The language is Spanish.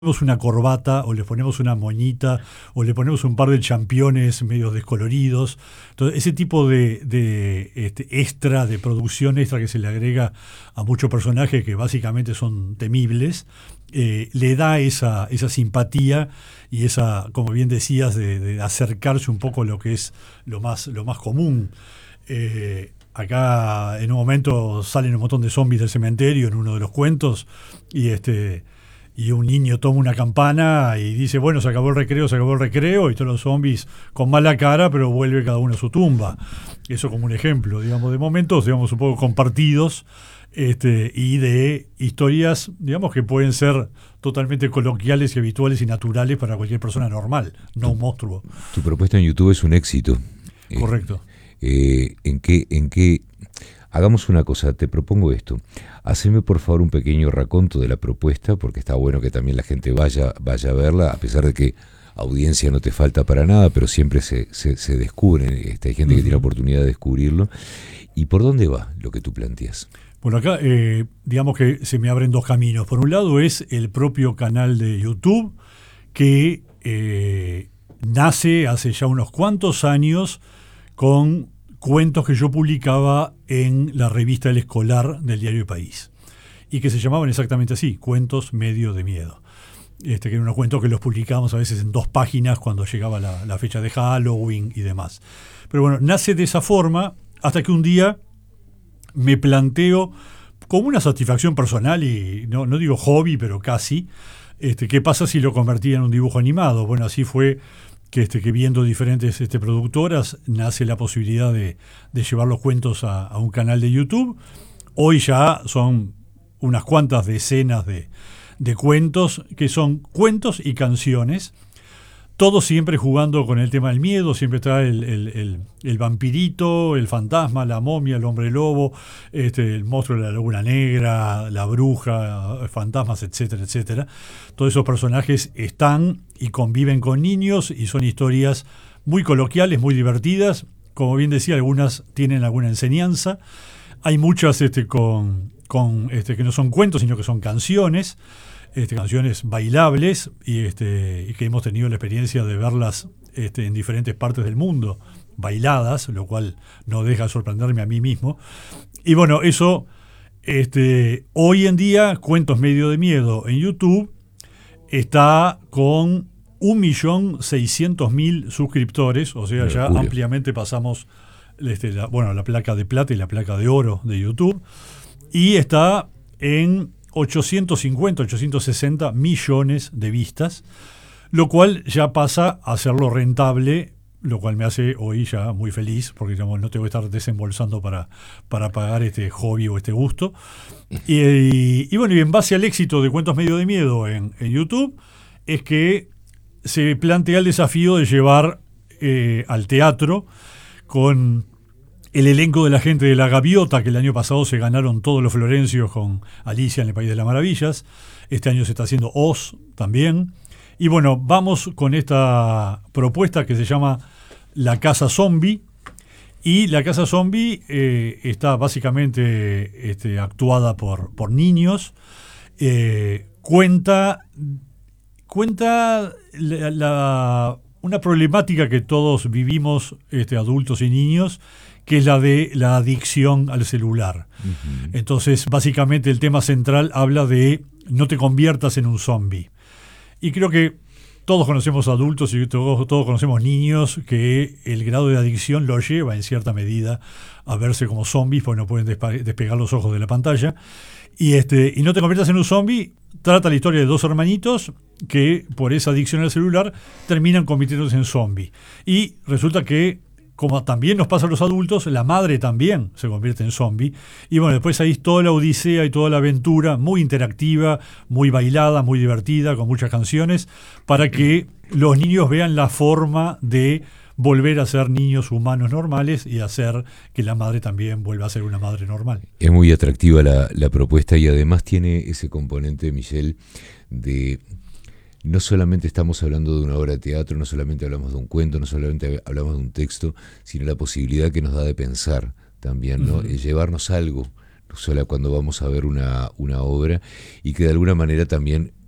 ponemos una corbata o le ponemos una moñita o le ponemos un par de championes medio descoloridos. Entonces, ese tipo de extra, de producción extra que se le agrega a muchos personajes que básicamente son temibles, le da esa simpatía y esa, como bien decías, de acercarse un poco a lo que es lo más común. Acá en un momento salen un montón de zombies del cementerio en uno de los cuentos y un niño toma una campana y dice, bueno, se acabó el recreo, y todos los zombies con mala cara, pero vuelve cada uno a su tumba. Eso como un ejemplo, digamos, de momentos, digamos, un poco compartidos, y de historias, digamos, que pueden ser totalmente coloquiales y habituales y naturales para cualquier persona normal, no un monstruo. Tu propuesta en YouTube es un éxito. Correcto. ¿En qué? Hagamos una cosa, te propongo esto. Haceme por favor un pequeño raconto de la propuesta, porque está bueno que también la gente vaya a verla, a pesar de que audiencia no te falta para nada, pero siempre se descubre, hay gente que tiene oportunidad de descubrirlo. ¿Y por dónde va lo que tú planteas? Bueno, acá digamos que se me abren dos caminos. Por un lado es el propio canal de YouTube, que nace hace ya unos cuantos años con cuentos que yo publicaba en la revista El Escolar del diario El País, y que se llamaban exactamente así, Cuentos Medio de Miedo. Que eran unos cuentos que los publicábamos a veces en 2 páginas cuando llegaba la fecha de Halloween y demás. Pero bueno, nace de esa forma hasta que un día me planteo como una satisfacción personal y no digo hobby, pero casi, ¿qué pasa si lo convertía en un dibujo animado? Bueno, así fue que viendo diferentes productoras nace la posibilidad de llevar los cuentos a un canal de YouTube. Hoy ya son unas cuantas decenas de cuentos, que son cuentos y canciones, todos siempre jugando con el tema del miedo. Siempre está el vampirito, el fantasma, la momia, el hombre lobo, el monstruo de la laguna negra, la bruja, fantasmas, etcétera, etcétera. Todos esos personajes están y conviven con niños y son historias muy coloquiales, muy divertidas. Como bien decía, algunas tienen alguna enseñanza. Hay muchas que no son cuentos, sino que son canciones. Canciones bailables y que hemos tenido la experiencia de verlas en diferentes partes del mundo, bailadas, lo cual no deja de sorprenderme a mí mismo. Y bueno, eso, hoy en día, Cuentos Medio de Miedo en YouTube está con 1.600.000 suscriptores, o sea, ya ampliamente pasamos la placa de plata y la placa de oro de YouTube, y está en 860 millones de vistas, lo cual ya pasa a hacerlo rentable, lo cual me hace hoy ya muy feliz, porque digamos, no tengo que estar desembolsando para pagar este hobby o este gusto. Y bueno, y en base al éxito de Cuentos Medio de Miedo en YouTube, es que se plantea el desafío de llevar al teatro con el elenco de La Gente de la Gaviota, que el año pasado se ganaron todos los florencios con Alicia en el País de las Maravillas. Este año se está haciendo Oz también. Y bueno, vamos con esta propuesta que se llama La Casa Zombie. Y La Casa Zombie está básicamente actuada por niños. Cuenta una problemática que todos vivimos, adultos y niños, que es la de la adicción al celular. Uh-huh. Entonces, básicamente el tema central habla de no te conviertas en un zombie. Y creo que todos conocemos adultos y todos conocemos niños que el grado de adicción lo lleva en cierta medida a verse como zombies, porque no pueden despegar los ojos de la pantalla. Y no te conviertas en un zombie trata la historia de 2 hermanitos que por esa adicción al celular terminan convirtiéndose en zombie. Y resulta que, como también nos pasa a los adultos, la madre también se convierte en zombie. Y bueno, después ahí toda la odisea y toda la aventura, muy interactiva, muy bailada, muy divertida, con muchas canciones, para que los niños vean la forma de volver a ser niños humanos normales y hacer que la madre también vuelva a ser una madre normal. Es muy atractiva la propuesta, y además tiene ese componente, Michel, de no solamente estamos hablando de una obra de teatro, no solamente hablamos de un cuento, no solamente hablamos de un texto, sino la posibilidad que nos da de pensar también, ¿no? Llevarnos algo, no solo cuando vamos a ver una obra, y que de alguna manera también